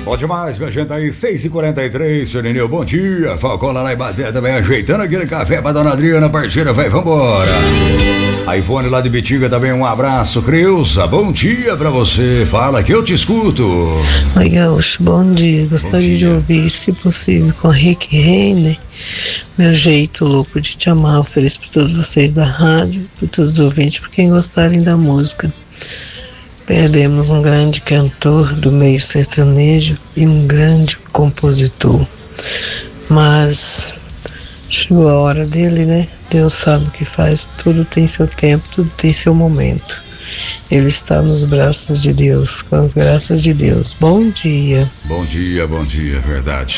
Bom demais, minha gente aí, 6h43, seu Nenê, bom dia. Falcão lá em Baté também, ajeitando aquele café pra dona Adriana, parceira, vai, vambora. A Ivone lá de Bitinga também, um abraço. Creuza, bom dia pra você, fala que eu te escuto. Oi, Gaúcho, bom dia. Gostaria de ouvir, se possível, com Rick Renner, Meu Jeito Louco de Te Amar. Ofereço para todos vocês da rádio, para todos os ouvintes, para quem gostarem da música. Perdemos um grande cantor do meio sertanejo e um grande compositor, mas chegou a hora dele, né? Deus sabe o que faz, tudo tem seu tempo, tudo tem seu momento. Ele está nos braços de Deus, com as graças de Deus. Bom dia. Bom dia, verdade.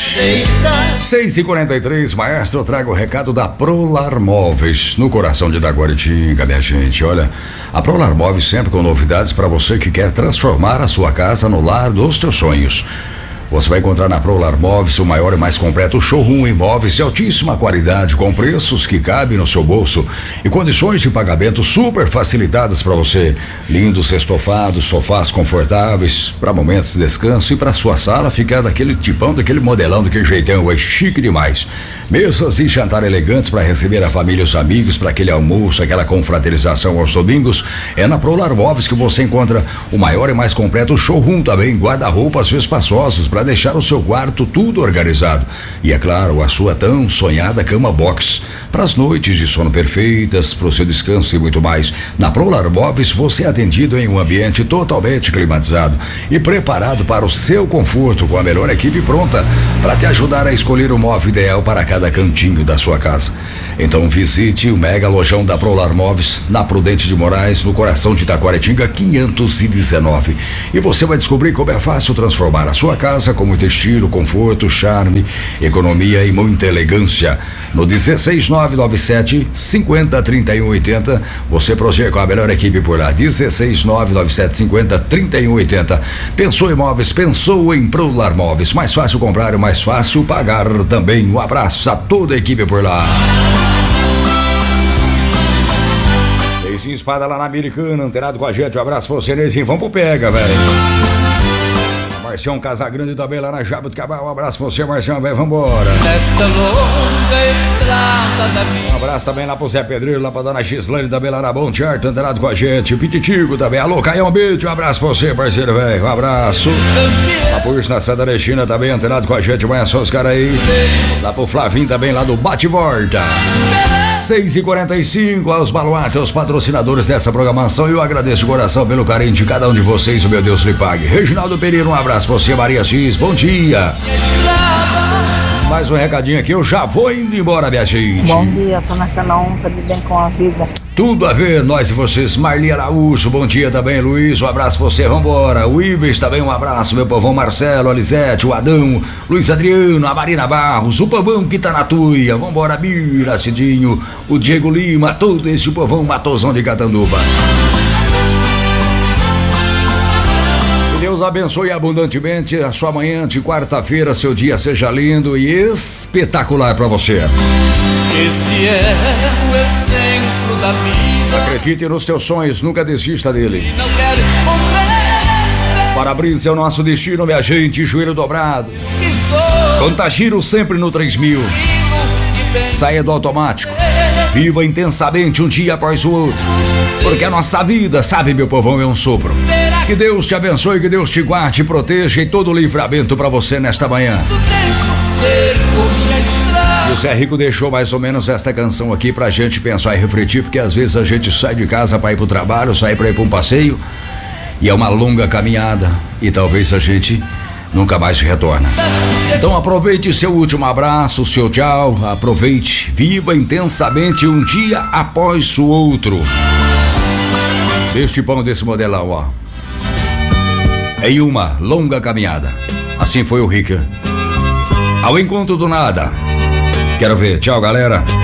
6h43, maestro, eu trago o recado da Prolar Móveis, no coração de Taquaritinga, minha gente. Olha, a Prolar Móveis sempre com novidades para você que quer transformar a sua casa no lar dos teus sonhos. Você vai encontrar na Prolar Móveis o maior e mais completo showroom em móveis de altíssima qualidade, com preços que cabem no seu bolso e condições de pagamento super facilitadas para você. Lindos estofados, sofás confortáveis para momentos de descanso e para sua sala ficar daquele tipão, daquele modelão, daquele jeitão, é chique demais. Mesas e jantar elegantes para receber a família e os amigos, para aquele almoço, aquela confraternização aos domingos. É na Prolar Móveis que você encontra o maior e mais completo showroom também, guarda-roupas espaçosos para deixar o seu quarto tudo organizado. E é claro, a sua tão sonhada cama box para as noites de sono perfeitas, para o seu descanso e muito mais. Na Prolar Móveis você é atendido em um ambiente totalmente climatizado e preparado para o seu conforto, com a melhor equipe pronta para te ajudar a escolher o móvel ideal para cada cantinho da sua casa. Então visite o mega lojão da Prolar Móveis na Prudente de Moraes, no coração de Taquaritinga 519. E você vai descobrir como é fácil transformar a sua casa com muito estilo, conforto, charme, economia e muita elegância. No 16997 503180 você procede com a melhor equipe por lá. 16997 503180. Pensou em móveis, pensou em Prolar Móveis. Mais fácil comprar e mais fácil pagar também. Um abraço a toda a equipe por lá. Neizinho Espada lá na Americana, antenado com a gente. Um abraço pra você, Neizinho. Vamos pro pega, velho. Marcião Casagrande também lá na Jabuticabal. Um abraço pra você, Marcião, velho. Vambora. Nesta longa estrada da vida. Um abraço também lá pro Zé Pedreiro, lá pra dona Gislane também lá na Bom Charto, antenado com a gente. O Pititico também. Alô, Caião Beach. Um abraço pra você, parceiro, velho. Um abraço. Lá pro Urso na Santa Cristina também, antenado com a gente. Amanhã só os caras aí. Lá pro Flavinho também, lá do Bate-Volta. 6h45, aos baluartes, aos patrocinadores dessa programação. Eu agradeço de coração pelo carinho de cada um de vocês. O meu Deus lhe pague. Reginaldo Pereira, um abraço pra você. Maria X, bom dia. Mais um recadinho aqui, eu já vou indo embora, minha gente. Bom dia, tô naquela onça de bem com a vida. Tudo a ver, nós e vocês. Marli Araújo, bom dia também, Luiz, um abraço pra você, vambora. O Ives também, um abraço, meu povão, Marcelo, a Lisete, o Adão, Luiz Adriano, a Marina Barros, o povão que tá na tuia, vambora, Bira, Cidinho, o Diego Lima, todo esse povão matosão de Catanduva. Que Deus abençoe abundantemente a sua manhã de quarta-feira, seu dia seja lindo e espetacular pra você. Este é o exemplo da vida. Acredite nos teus sonhos, nunca desista dele. Não quero morrer. Para-brisa é o nosso destino, minha gente, joelho dobrado. Que sou Contagiro sempre no 3000. Saia do automático. Viva intensamente um dia após o outro. Porque a nossa vida, sabe, meu povão, é um sopro. Que Deus te abençoe, que Deus te guarde, proteja e todo o livramento para você nesta manhã. E o Zé Rico deixou mais ou menos esta canção aqui pra gente pensar e refletir, porque às vezes a gente sai de casa pra ir pro trabalho, sai pra ir pra um passeio e é uma longa caminhada e talvez a gente nunca mais retorna. Então aproveite seu último abraço, seu tchau, aproveite, viva intensamente um dia após o outro. Este pão desse modelão, ó. Em uma longa caminhada. Assim foi o Rica. Ao encontro do nada. Quero ver. Tchau, galera.